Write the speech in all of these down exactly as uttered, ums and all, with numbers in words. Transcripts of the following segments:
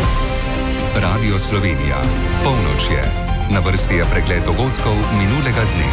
Radio Slovenija. Polnoč je. Na vrsti je pregled dogodkov minulega dne.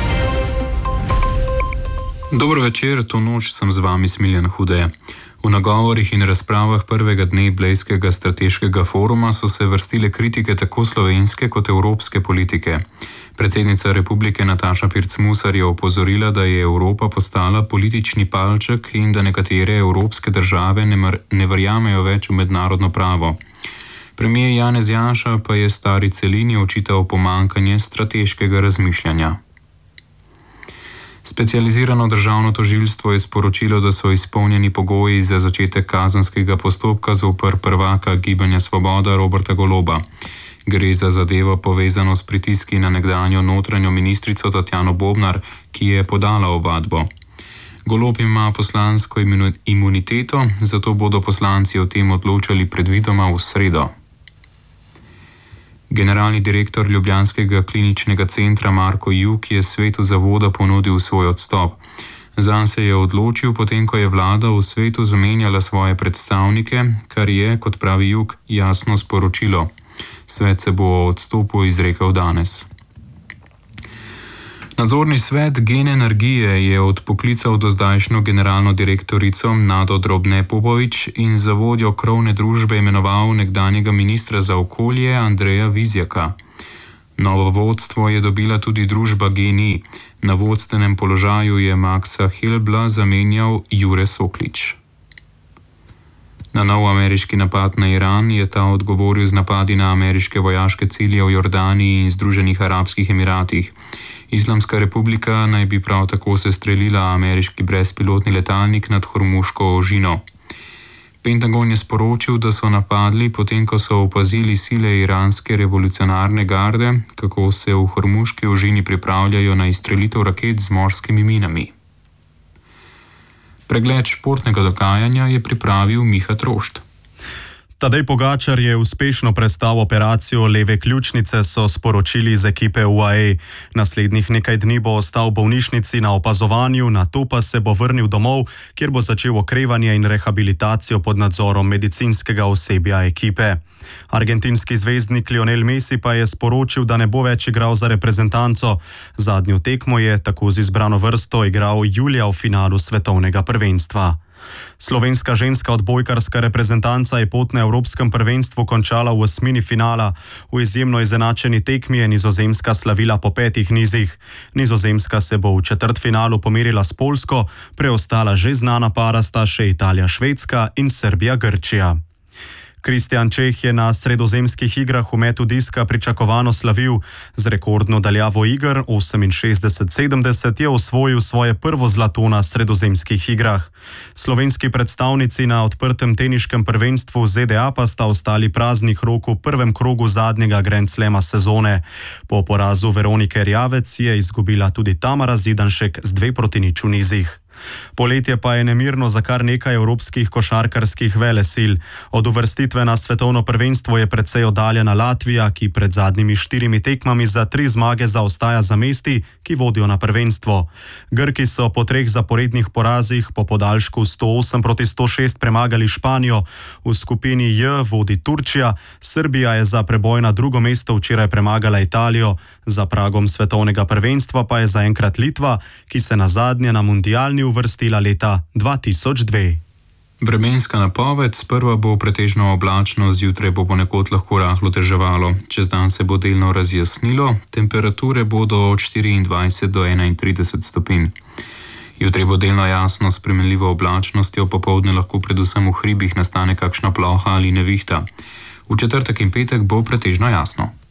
Dobro večer, to noč sem z vami Smiljan Hude. V nagovorih in razpravah prvega dne Blejskega strateškega foruma so se vrstile kritike tako slovenske kot evropske politike. Predsednica republike Nataša Pirc Musar je opozorila, da je Evropa postala politični palček in da nekatere evropske države ne, ne verjamejo več v mednarodno pravo. Premijer Janez Janša pa je stari celini očital pomanjkanje strateškega razmišljanja. Specializirano državno tožilstvo je sporočilo, da so izpolnjeni pogoji za začetek kazenskega postopka zoper prvaka Gibanja Svoboda Roberta Goloba. Gre za zadevo povezano s pritiski na nekdanjo notranjo ministrico Tatjano Bobnar, ki je podala ovadbo. Golob ima poslansko imuniteto, zato bodo poslanci o tem odločali predvidoma v sredo. Generalni direktor ljubljanskega kliničnega centra Marko Jug je svetu zavoda ponudil svoj odstop. Zanj se je odločil, potem ko je vlada v svetu zamenjala svoje predstavnike, kar je, kot pravi Jug, jasno sporočilo. Svet se bo o odstopu izrekel danes. Nadzorni svet Gen Energije je odpoklical dozdajšnjo generalno direktorico Nado Drobne Popovič in za vodjo krovne družbe imenoval nekdanjega ministra za okolje Andreja Vizjaka. Novo vodstvo je dobila tudi družba G N I. Na vodstvenem položaju je Maxa Helbla zamenjal Jure Soklič. Na nov ameriški napad na Iran je ta odgovoril z napadi na ameriške vojaške cilje v Jordaniji in Združenih arabskih emiratih. Islamska republika naj bi prav tako sestrelila ameriški brezpilotni letalnik nad Hormuško ožino. Pentagon je sporočil, da so napadli, potem ko so opazili sile iranske revolucionarne garde, kako se v Hormuški ožini pripravljajo na izstrelitev raket z morskimi minami. Pregled športnega dogajanja je pripravil Miha Trošt. Tadej Pogačar je uspešno prestal operacijo leve ključnice, so sporočili iz ekipe U A E. Naslednjih nekaj dni bo ostal v bolnišnici na opazovanju, nato pa se bo vrnil domov, kjer bo začel okrevanje in rehabilitacijo pod nadzorom medicinskega osebja ekipe. Argentinski zvezdnik Lionel Messi pa je sporočil, da ne bo več igral za reprezentanco. Zadnjo tekmo je tako z izbrano vrsto igral julija v finalu svetovnega prvenstva. Slovenska ženska odbojkarska reprezentanca je pot na evropskem prvenstvu končala v osmini finala. V izjemno izenačeni tekmi je Nizozemska slavila po petih nizih. Nizozemska se bo v četrtfinalu pomerila s Poljsko, preostala že znana para sta še Italija-Švedska in Srbija-Grčija. Kristjan Čeh je na sredozemskih igrah v metu diska pričakovano slavil. Z rekordno daljavo iger oseminšestdeset sedemdeset je osvojil svoje prvo zlato na sredozemskih igrah. Slovenski predstavnici na odprtem teniškem prvenstvu Z D A pa sta ostali praznih rok v prvem krogu zadnjega Grand Slama sezone. Po porazu Veronike Rjavec je izgubila tudi Tamara Zidanšek z dve proti nič v nizih. Poletje pa je nemirno za kar nekaj evropskih košarkarskih velesil. Od uvrstitve na svetovno prvenstvo je precej oddaljena Latvija, ki pred zadnjimi štirimi tekmami za tri zmage zaostaja za mesti, ki vodijo na prvenstvo. Grki so po treh zaporednih porazih po podaljšku sto osem proti sto šest premagali Španijo, v skupini J vodi Turčija, Srbija je za preboj na drugo mesto včeraj premagala Italijo, za pragom svetovnega prvenstva pa je zaenkrat Litva, ki se nazadnje na mundialni uvrstila leta dva tisoč dve. Vremenska napoved: sprva bo pretežno oblačno, zjutraj bo ponekod lahko rahlo deževalo. Čez dan se bo delno razjasnilo, temperature bodo od štiriindvajset do enaintrideset stopinj. Jutri bo delno jasno s spremenljivo oblačnostjo, popoldne lahko predvsem v hribih nastane kakšna ploha ali nevihta. V četrtek in petek bo pretežno jasno.